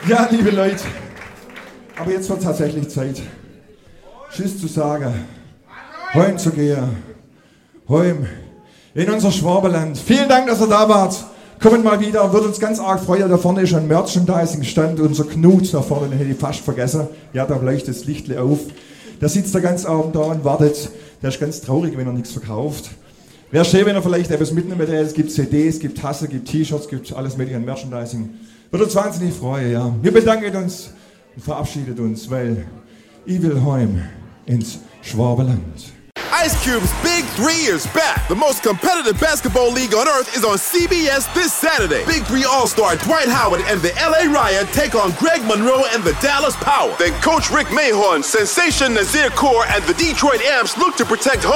Ja, liebe Leute, aber jetzt wird tatsächlich Zeit, Tschüss zu sagen, heim zu gehen, heim in unser Schwabenland. Vielen Dank, dass ihr da wart. Kommt mal wieder, wird uns ganz arg freuen. Da vorne ist ein Merchandising-Stand, unser Knut da vorne, den hätte ich fast vergessen. Ja, da leuchtet das Licht auf. Der sitzt da ganz Abend da und wartet. Der ist ganz traurig, wenn er nichts verkauft. Wäre schön, wenn er vielleicht etwas mitnehmen würde. Es gibt CDs, es gibt Tassen, es gibt T-Shirts, es gibt alles mögliche an Merchandising. Würde uns wahnsinnig freuen, ja. Wir bedanken uns und verabschieden uns, weil ich will heim ins Schwabenland. Ice Cube's Big 3 is back. The most competitive basketball league on earth is on CBS this Saturday. Big 3 All-Star Dwight Howard and the LA Riot take on Greg Monroe and the Dallas Power. Then Coach Rick Mahorn, Sensation Nazir Kaur, and the Detroit Amps look to protect home